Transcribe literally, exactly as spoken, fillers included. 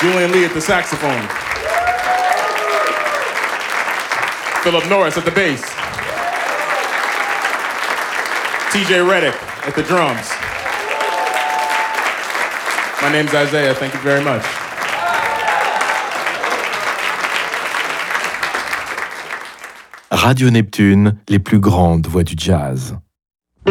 Julian Lee at the saxophone. Philip Norris at the bass. T J Reddick at the drums. My name's Isaiah. Thank you very much. Radio Neptune, les plus grandes voix du jazz.